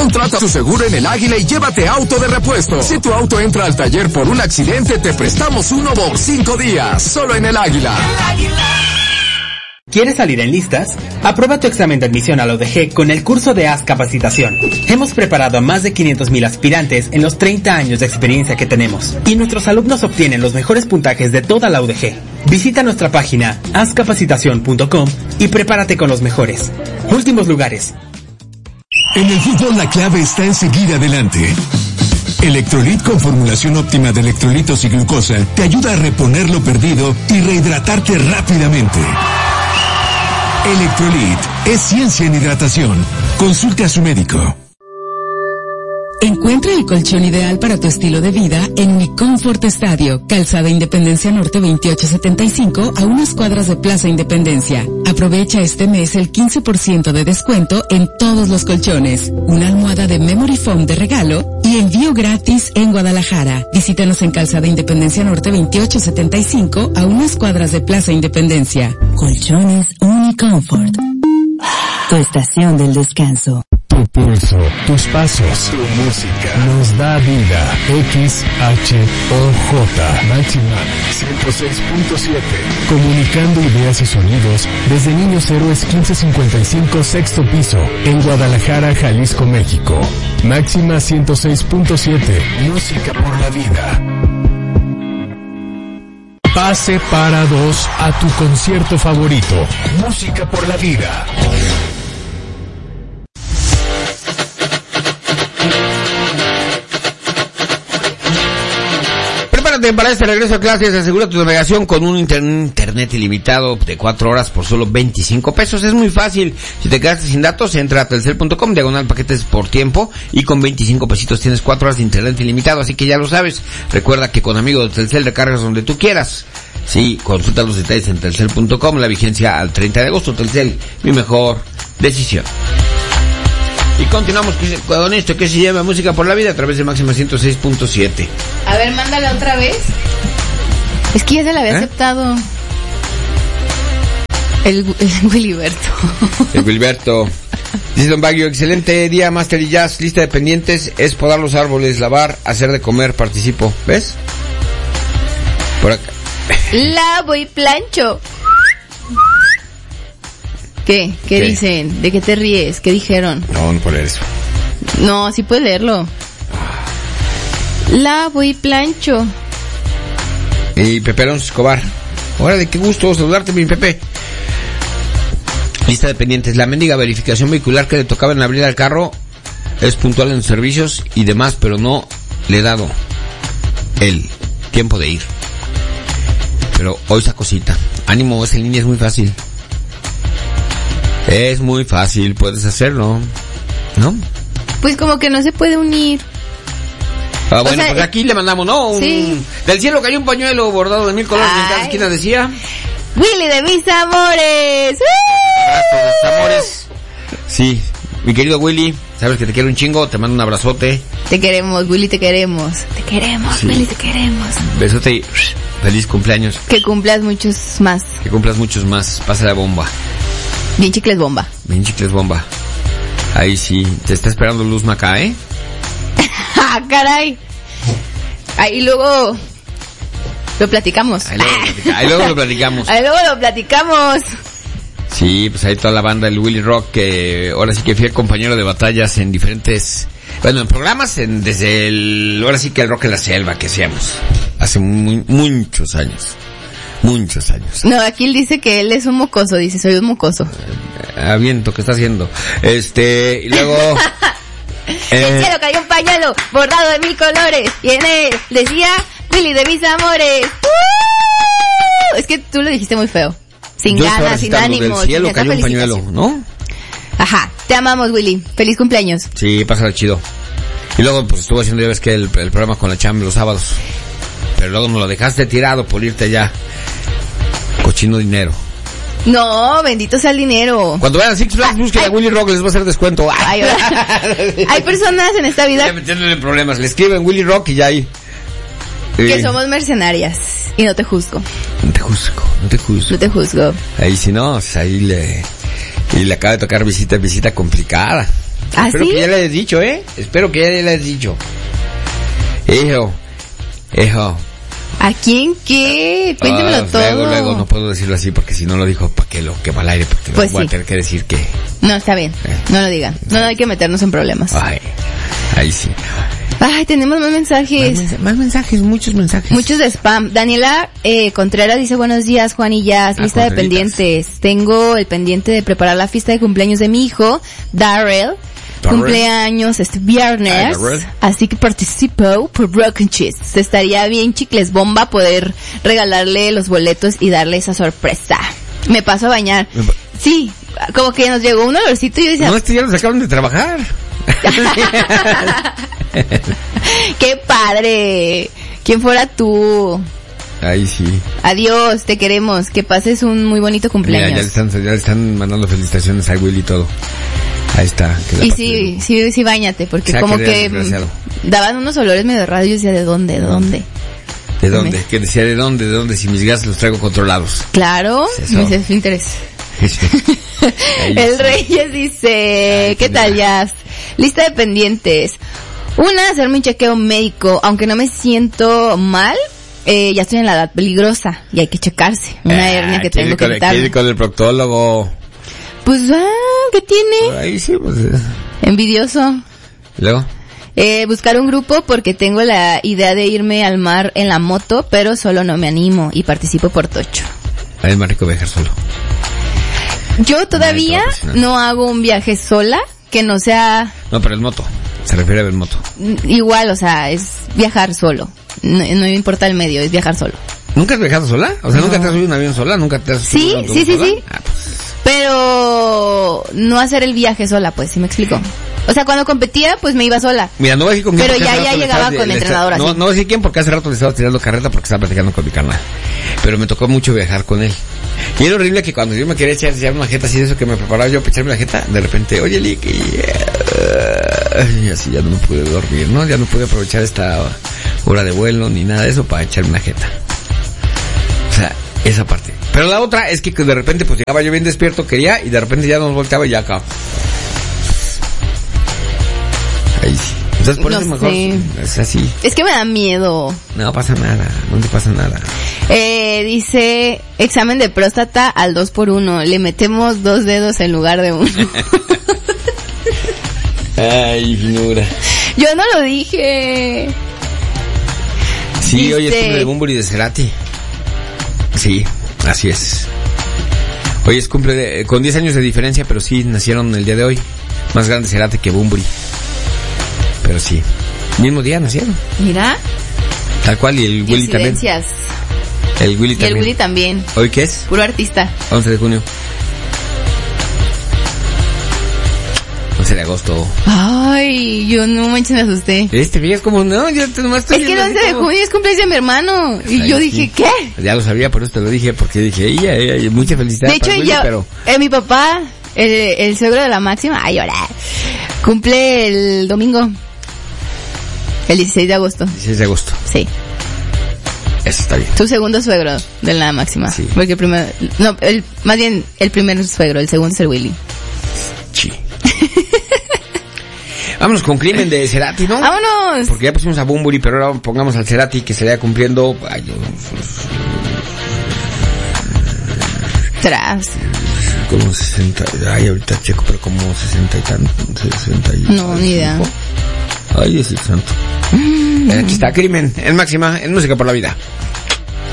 Contrata tu seguro en El Águila y llévate auto de repuesto. Si tu auto entra al taller por un accidente, te prestamos uno por 5 días. Solo en El Águila. El Águila. ¿Quieres salir en listas? Aprueba tu examen de admisión a la UDG con el curso de Haz Capacitación. Hemos preparado a más de 500,000 aspirantes en los 30 años de experiencia que tenemos. Y nuestros alumnos obtienen los mejores puntajes de toda la UDG. Visita nuestra página hazcapacitacion.com y prepárate con los mejores. Últimos lugares. En el fútbol la clave está en seguir adelante. Electrolit con formulación óptima de electrolitos y glucosa te ayuda a reponer lo perdido y rehidratarte rápidamente. Electrolit es ciencia en hidratación. Consulte a su médico. Encuentra el colchón ideal para tu estilo de vida en Unicomfort Estadio, Calzada Independencia Norte 2875, a unas cuadras de Plaza Independencia. Aprovecha este mes el 15% de descuento en todos los colchones, una almohada de Memory Foam de regalo y envío gratis en Guadalajara. Visítanos en Calzada Independencia Norte 2875, a unas cuadras de Plaza Independencia. Colchones Unicomfort. Tu estación del descanso. Tu pulso, tus pasos, tu música nos da vida. XHOJ Máxima 106.7. Comunicando ideas y sonidos desde Niños Héroes 1555 sexto piso en Guadalajara, Jalisco, México. Máxima 106.7. Música por la vida. Pase para 2 a tu concierto favorito. Música por la vida. Para este regreso a clases, asegura tu navegación con un internet ilimitado de 4 horas por solo 25 pesos. Es muy fácil. Si te quedaste sin datos, entra a telcel.com, /paquetes por tiempo, y con 25 pesitos tienes 4 horas de internet ilimitado. Así que ya lo sabes. Recuerda que con amigos de Telcel recargas donde tú quieras. Sí, consulta los detalles en telcel.com. La vigencia al 30 de agosto. Telcel, mi mejor decisión. Y continuamos con esto que se llama Música por la Vida a través de Máxima 106.7. A ver, mándala otra vez. Es que ya se la había aceptado. El Wiliberto. El Wiliberto. Dice Don Baguio, excelente día, Master y Jazz. Lista de pendientes es podar los árboles, lavar, hacer de comer, participo. ¿Ves? Por acá. Lavo y plancho. ¿Qué? ¿Qué dicen? ¿De qué te ríes? ¿Qué dijeron? No, no puedo leer eso. No, sí puedes leerlo. Lavo y plancho. Y Pepe Alonso Escobar. Órale, qué gusto saludarte, mi Pepe. Lista de pendientes. La mendiga verificación vehicular que le tocaba en abrir al carro es puntual en los servicios y demás, pero no le he dado el tiempo de ir. Pero hoy esa cosita. Ánimo, esa línea es muy fácil. Es muy fácil, puedes hacerlo, ¿no? Pues como que no se puede unir. Ah, bueno, pues aquí le mandamos, ¿no? Sí. Del cielo cayó un pañuelo bordado de 1000 colores. En cada esquina decía... Willy de mis amores. Mis amores. Sí, mi querido Willy, sabes que te quiero un chingo, te mando un abrazote. Te queremos, Willy, te queremos. Te queremos, sí. Willy, te queremos. Besote y feliz cumpleaños. Que cumplas muchos más. Que cumplas muchos más. Pasa la bomba. Bien chicles bomba. Bien chicles bomba. Ahí sí, te está esperando Luz Maca, ¿eh? ¡Ah, caray! Ahí luego lo platicamos. Ahí luego lo platicamos. Ahí luego lo platicamos. Sí, pues ahí toda la banda del Willy Rock, que ahora sí que fui compañero de batallas en diferentes... Bueno, en programas, ahora sí que el Rock en la Selva que hacíamos. Hace muchos años. Muchos años. No, aquí él dice que él es un mocoso, dice, soy un mocoso. Aviento, ¿qué está haciendo? Y luego... El cielo cayó un pañuelo bordado de 1000 colores y en él decía Willy de mis amores. Es que tú lo dijiste muy feo. Sin ganas, sin ánimos. Del cielo cayó un pañuelo, ¿no? Ajá, te amamos, Willy. Feliz cumpleaños. Sí, pásala chido. Y luego pues estuvo haciendo, ya ves que el programa con la Cham los sábados. Pero luego nos lo dejaste tirado por irte allá. Cochino dinero. No, bendito sea el dinero. Cuando vayan a Six Flags, busquen a Willy Rock, les va a hacer descuento. Hay personas en esta vida... Ya metiéndole en problemas, le escriben Willy Rock y ya hay... Que somos mercenarias. Y no te juzgo. No te juzgo. No te juzgo. Ahí si no, pues ahí le acaba de tocar visita complicada. ¿Ah, Espero sí? que ya le hayas dicho, Espero que ya le hayas dicho. Hijo. ¿A quién qué? Cuéntemelo todo. Luego no puedo decirlo así porque si no lo dijo, ¿para qué lo quema al aire? Porque Pues voy sí. a tener que decir que... No, está bien. No lo digan. No hay que meternos en problemas. Ay, ahí sí. Ay, tenemos más mensajes. Más mensajes, muchos mensajes. Muchos de spam. Daniela Contreras dice, buenos días, Juan y Jazz. Lista de pendientes. Tengo el pendiente de preparar la fiesta de cumpleaños de mi hijo, Darrell. Cumpleaños este viernes. Así que participo por Broken Cheese. Estaría bien chicles bomba poder regalarle los boletos y darle esa sorpresa. Me paso a bañar. Sí, como que nos llegó un olorcito y yo decía... No, ya los acaban de trabajar. ¡Qué padre! ¿Quién fuera tú? Ahí sí. Adiós, te queremos. Que pases un muy bonito cumpleaños. Mira, ya le están mandando felicitaciones a Will y todo. Ahí está. Y sí, báñate, porque como que daban unos olores medio raros y yo decía, ¿de dónde? ¿De dónde? Que decía, ¿de dónde? Si mis gases los traigo controlados. Claro, mis esfínteres. El Reyes dice, ¿qué tal, Jazz? Lista de pendientes. Una, hacerme un chequeo médico, aunque no me siento mal, ya estoy en la edad peligrosa y hay que checarse. Una hernia que tengo que quitarme. Con el proctólogo. Pues, ¿qué tiene? Ahí sí, pues. Envidioso. ¿Luego? Buscar un grupo porque tengo la idea de irme al mar en la moto, pero solo no me animo y participo por Tocho. Es más rico viajar solo. Yo todavía no hago un viaje sola que no sea... No, pero es moto. Se refiere a ver moto. Igual, o sea, es viajar solo. No importa el medio, es viajar solo. ¿Nunca has viajado sola? O sea, ¿nunca te has subido un avión sola? ¿Nunca te has subido un autobús sola? Sí. Ah, pues. Pero no hacer el viaje sola, pues, ¿sí me explico? O sea, cuando competía, pues me iba sola. Mira, no voy a decir con quién. Pero ya llegaba con entrenador así. No voy a decir quién porque hace rato le estaba tirando carreta porque estaba platicando con mi carnal. Pero me tocó mucho viajar con él. Y era horrible que cuando yo me quería echar una jeta así de eso que me preparaba yo para echarme la jeta, de repente, oye, Lick, y así ya no me pude dormir, ¿no? Ya no pude aprovechar esta hora de vuelo ni nada de eso para echarme una jeta. O sea, esa parte. Pero la otra es que de repente pues llegaba yo bien despierto, quería, y de repente ya nos volteaba y ya acá. Ahí sí. Entonces por eso mejor es así. Es que me da miedo. No pasa nada, no te pasa nada. Dice, examen de próstata al 2x1. Le metemos 2 dedos en lugar de 1. Ay, finura. Yo no lo dije. Sí, dice... hoy es cumple de Bunbury de Cerati. Sí, así es. Hoy es cumple con 10 años de diferencia, pero sí, nacieron el día de hoy. Más grande Cerati que Bunbury. Pero sí, mismo día nacieron. Mira. Tal cual, y el Willy también. El Willy también. Y el Willy también. ¿Hoy qué es? Puro artista. 11 de junio. 11 de agosto. Ay, yo no manches, me asusté. Fíjate como, no, yo nomás estoy... Es que el 11 de junio es cumpleaños de mi hermano. Y yo dije, ¿qué? Ya lo sabía, por eso te lo dije, porque dije, mucha felicidad. De hecho, Willy, ya, pero... mi papá, el suegro de la Máxima, ay, ahora, cumple el domingo. El 16 de agosto. 16 de agosto. Sí. Eso está bien. Tu segundo suegro de la Máxima. Sí. Porque el primero, no, más bien el primer suegro, el segundo es el Willy. Sí. Vámonos con Crimen de Cerati, ¿no? ¡Vámonos! Porque ya pusimos a Bunbury, pero ahora pongamos al Cerati que estaría cumpliendo... Ay, Tras. Como 60... Ay, ahorita checo, pero como 60 y tanto... 60 y... No, ni idea. Ay, es el santo. Aquí está Crimen, en Máxima, en Música por la Vida.